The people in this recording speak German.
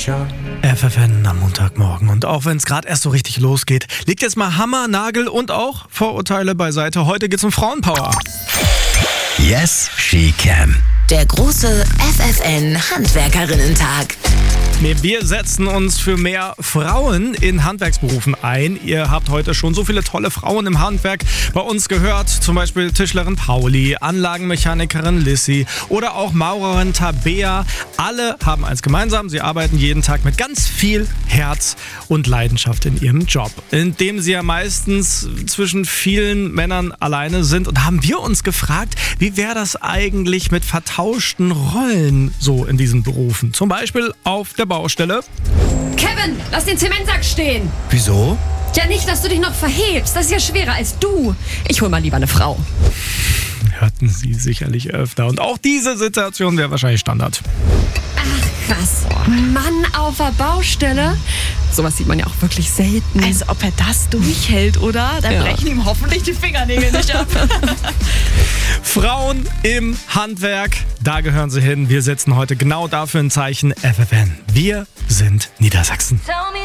FFN am Montagmorgen. Und auch wenn es gerade erst so richtig losgeht, legt jetzt mal Hammer, Nagel und auch Vorurteile beiseite. Heute geht's um Frauenpower. Yes, she can. Der große FFN-Handwerkerinnentag. Nee, wir setzen uns für mehr Frauen in Handwerksberufen ein. Ihr habt heute schon so viele tolle Frauen im Handwerk bei uns gehört. Zum Beispiel Tischlerin Pauli, Anlagenmechanikerin Lissy oder auch Maurerin Tabea. Alle haben eins gemeinsam. Sie arbeiten jeden Tag mit ganz viel Herz und Leidenschaft in ihrem Job, in dem sie ja meistens zwischen vielen Männern alleine sind. Und da haben wir uns gefragt, wie wäre das eigentlich mit vertauschten Rollen so in diesen Berufen? Zum Beispiel auf der Baustelle. Kevin, lass den Zementsack stehen. Wieso? Ja, nicht, dass du dich noch verhebst. Das ist ja schwerer als du. Ich hol mal lieber eine Frau. Hörten Sie sicherlich öfter. Und auch diese Situation wäre wahrscheinlich Standard. Ach, krass. Mann auf der Baustelle. Sowas sieht man ja auch wirklich selten. Also ob er das durchhält, oder? Dann brechen ihm hoffentlich die Fingernägel nicht ab. Frauen im Handwerk, da gehören sie hin. Wir setzen heute genau dafür ein Zeichen. FFN. Wir sind Niedersachsen.